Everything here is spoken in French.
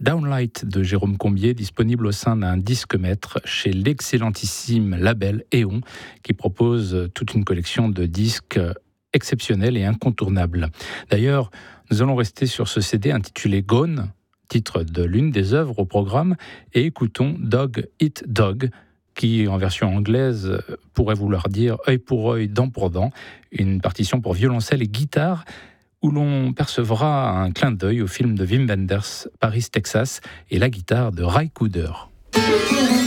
Downlight de Jérôme Combier, disponible au sein d'un disque-maître chez l'excellentissime label Éon, qui propose toute une collection de disques exceptionnels et incontournables. D'ailleurs, nous allons rester sur ce CD intitulé Gone, titre de l'une des œuvres au programme, et écoutons Dog Eat Dog, qui en version anglaise pourrait vouloir dire œil pour œil, dent pour dent, une partition pour violoncelle et guitare, où l'on percevra un clin d'œil au film de Wim Wenders, Paris, Texas, et la guitare de Ry Cooder.